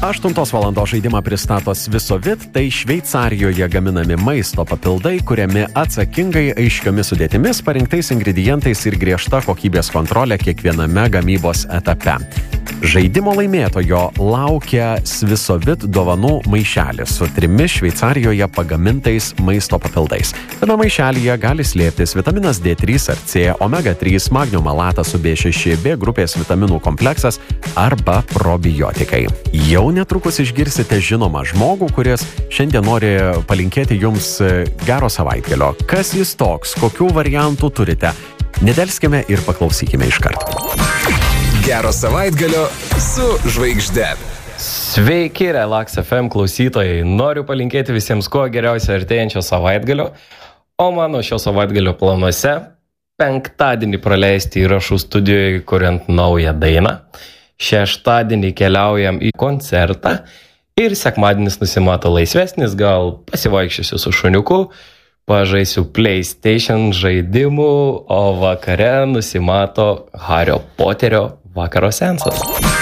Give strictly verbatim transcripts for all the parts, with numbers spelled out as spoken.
Aštuntos valandos žaidimą pristato Svisovit, tai Šveicarijoje gaminami maisto papildai, kuriami atsakingai, aiškiomis sudėtimis, parinktais ingredientais ir griežta kokybės kontrolė kiekviename gamybos etape. Žaidimo laimėtojo laukia Svisovit dovanų maišelis su trimis Šveicarijoje pagamintais maisto papildais. Tame maišelyje gali slėptis vitaminas D trys ar C, omega trys, magnio malatas su B šeši, B grupės vitaminų kompleksas arba probiotikai. Jau netrukus išgirsite žinomą žmogų, kuris šiandien nori palinkėti jums gero savaitgalio. Kas jis toks, kokių variantų turite? Nedelskime ir paklausykime iš karto. Gero savaitgalio su žvaigžde. Sveiki, Relax F M klausytojai. Noriu palinkėti visiems kuo geriausio artėjančio savaitgalio, o mano šio savaitgalio planuose penktadienį praleisti įrašų studijoje, kuriant naują dainą. Šeštadienį keliaujam į koncertą ir sekmadienis nusimato laisvesnis, gal pasivaikščiosiu su šuniuku, pažaisiu PlayStation žaidimų, o vakare nusimato Hario Poterio vakaro seansas.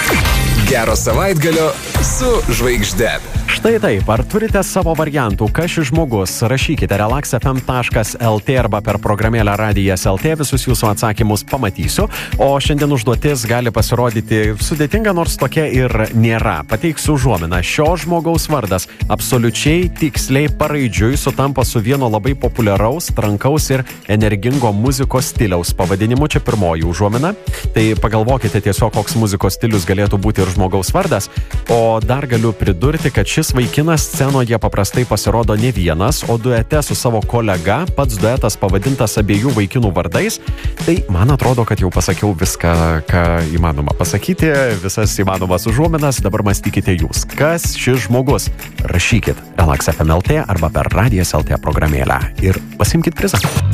Gero savaitgalio su žvaigžde. Štai taip, ar turite savo variantų, kas šis žmogus? Rašykite relax f m taškas l t arba per programėlę Radijas L T, visus jūsų atsakymus pamatysiu, o šiandien užduotis gali pasirodyti sudėtinga, nors tokia ir nėra. Pateiksiu užuominą. Šio žmogaus vardas absoliučiai tiksliai paraidžiui sutampa su vieno labai populiaraus, trankaus ir energingo muzikos stiliaus pavadinimu. Čia pirmoji užuomina. Tai pagalvokite tiesiog, koks muzikos stilius galėtų būti ir žmogaus vardas. O dar galiu pridurti, kad šis vaikinas scenoje paprastai pasirodo ne vienas, o duete su savo kolega, pats duetas pavadintas abiejų vaikinų vardais. Tai man atrodo, kad jau pasakiau viską, ką įmanoma pasakyti, visas įmanomas užuominas, dabar mąstykite jūs. Kas šis žmogus? Rašykit Relax F M L T arba per Radijas L T programėlę ir pasimkit prizą.